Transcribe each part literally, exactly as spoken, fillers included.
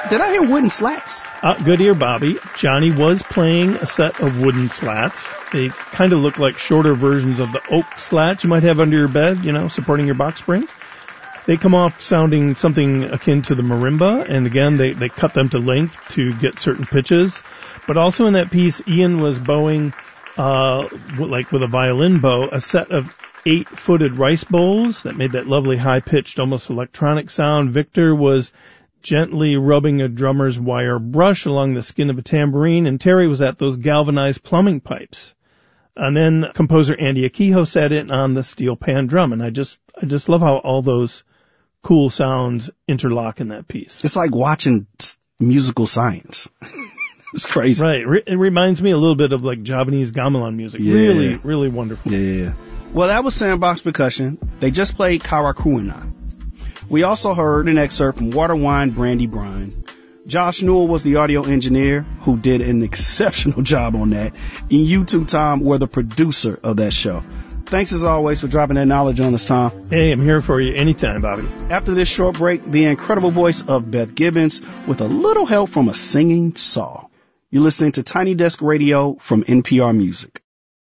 did I hear wooden slats? Uh, good ear, Bobby. Johnny was playing a set of wooden slats. They kind of look like shorter versions of the oak slats you might have under your bed, you know, supporting your box springs. They come off sounding something akin to the marimba, and again, they, they cut them to length to get certain pitches. But also in that piece, Ian was bowing, uh, like with a violin bow, a set of eight-footed rice bowls that made that lovely high-pitched, almost electronic sound. Victor was gently rubbing a drummer's wire brush along the skin of a tambourine, and Terry was at those galvanized plumbing pipes. And then composer Andy Akiho sat in on the steel pan drum, and I just, I just love how all those cool sounds interlock in that piece. It's like watching musical science. It's crazy. Right. It reminds me a little bit of like Javanese gamelan music. Yeah. Really, really wonderful. Yeah, yeah, yeah. Well, that was Sandbox Percussion. They just played Karakuina. We also heard an excerpt from Water, Wine, Brandy, Brine. Josh Newell was the audio engineer who did an exceptional job on that. And you too, Tom, were the producer of that show. Thanks as always for dropping that knowledge on us, Tom. Hey, I'm here for you anytime, Bobby. After this short break, the incredible voice of Beth Gibbons with a little help from a singing saw. You're listening to Tiny Desk Radio from N P R Music.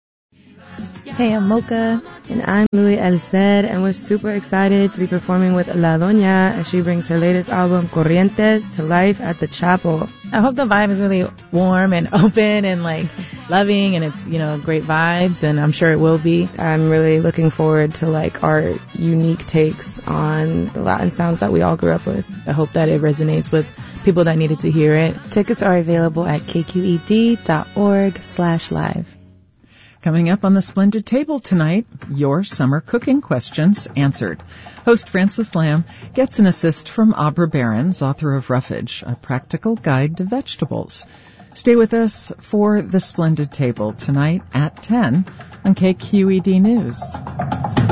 Hey, I'm Mocha. And I'm Louis Elced, and we're super excited to be performing with La Doña as she brings her latest album, Corrientes, to life at the Chapel. I hope the vibe is really warm and open and, like, loving, and it's, you know, great vibes, and I'm sure it will be. I'm really looking forward to, like, our unique takes on the Latin sounds that we all grew up with. I hope that it resonates with people that needed to hear it. Tickets are available at kqed.org slash live. Coming up on the Splendid Table tonight, your summer cooking questions answered. Host Francis Lamb gets an assist from Abra Behrens, author of Roughage, a practical guide to vegetables. Stay with us for the Splendid Table tonight at ten on K Q E D News.